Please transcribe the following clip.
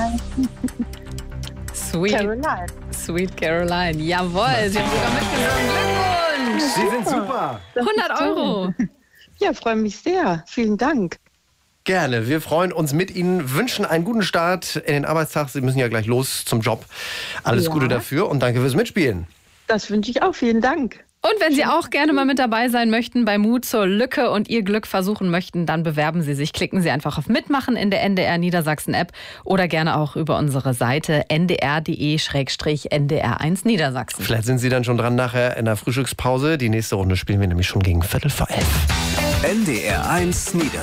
Caroline. Sweet Caroline. Jawohl, Sie haben sogar mitgesungen. Glückwunsch! Sie sind super. 100 Euro. Ja, freue mich sehr. Vielen Dank. Gerne. Wir freuen uns mit Ihnen, wünschen einen guten Start in den Arbeitstag. Sie müssen ja gleich los zum Job. Alles Gute dafür und danke fürs Mitspielen. Das wünsche ich auch. Vielen Dank. Und wenn Sie auch gerne mal mit dabei sein möchten bei Mut zur Lücke und Ihr Glück versuchen möchten, dann bewerben Sie sich. Klicken Sie einfach auf Mitmachen in der NDR Niedersachsen App oder gerne auch über unsere Seite ndr.de/ndr1 Niedersachsen. Vielleicht sind Sie dann schon dran nachher in der Frühstückspause. Die nächste Runde spielen wir nämlich schon gegen 11:15. NDR1 Niedersachsen.